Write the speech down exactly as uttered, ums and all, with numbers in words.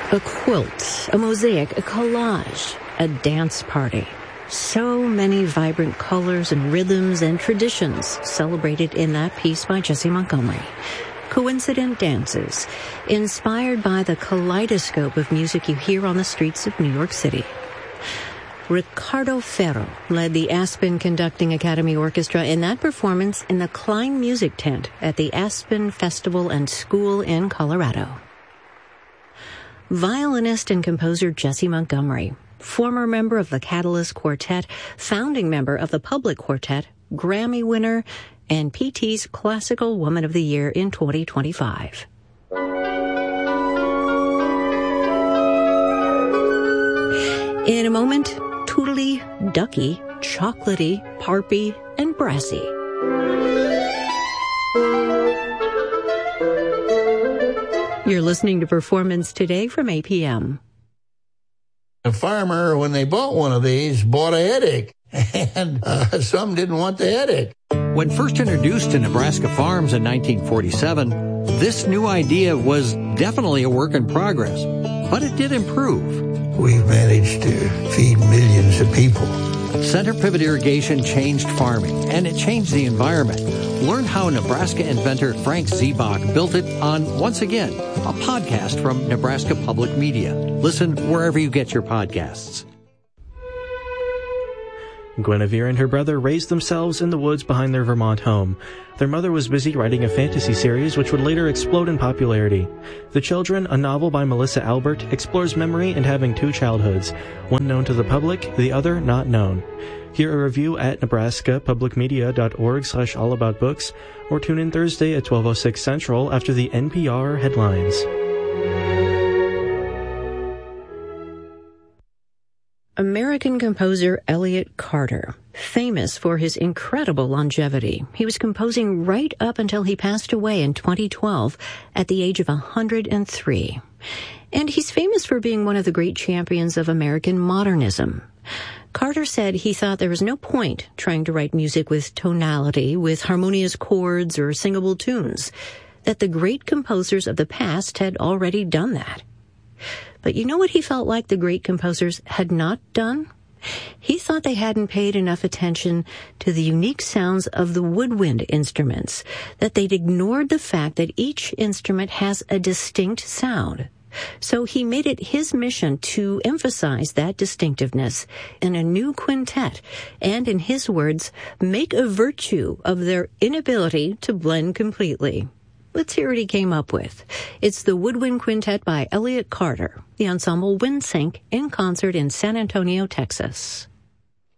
A quilt, a mosaic, a collage, a dance party. So many vibrant colors and rhythms and traditions celebrated in that piece by Jessie Montgomery. Coincident dances, inspired by the kaleidoscope of music you hear on the streets of New York City. Ricardo Ferro led the Aspen Conducting Academy Orchestra in that performance in the Klein Music Tent at the Aspen Festival and School in Colorado. Violinist and composer Jessie Montgomery, former member of the Catalyst Quartet, founding member of the Public Quartet, Grammy winner, and P T's Classical Woman of the Year in twenty twenty-five. In a moment, tootly, ducky, chocolatey, parpy, and brassy. You're listening to Performance Today from A P M. A farmer, when they bought one of these, bought a headache, and uh, some didn't want the headache. When first introduced to Nebraska farms in nineteen forty-seven, this new idea was definitely a work in progress, but it did improve. We've managed to feed millions of people. Center pivot irrigation changed farming, and it changed the environment. Learn how Nebraska inventor Frank Ziebach built it on, once again, a podcast from Nebraska Public Media. Listen wherever you get your podcasts. Guinevere and her brother raised themselves in the woods behind their Vermont home. Their mother was busy writing a fantasy series which would later explode in popularity. The Children, a novel by Melissa Albert, explores memory and having two childhoods, one known to the public, the other not known. Hear a review at nebraska public media dot org slash all about books, or tune in Thursday at twelve oh six Central after the N P R headlines. American composer Elliott Carter, famous for his incredible longevity. He was composing right up until he passed away in twenty twelve at the age of one hundred three. And he's famous for being one of the great champions of American modernism. Carter said he thought there was no point trying to write music with tonality, with harmonious chords or singable tunes, that the great composers of the past had already done that. But you know what he felt like the great composers had not done? He thought they hadn't paid enough attention to the unique sounds of the woodwind instruments, that they'd ignored the fact that each instrument has a distinct sound. So he made it his mission to emphasize that distinctiveness in a new quintet and, in his words, make a virtue of their inability to blend completely. Let's hear what he came up with. It's the Woodwind Quintet by Elliott Carter, the ensemble Windsync, in concert in San Antonio, Texas.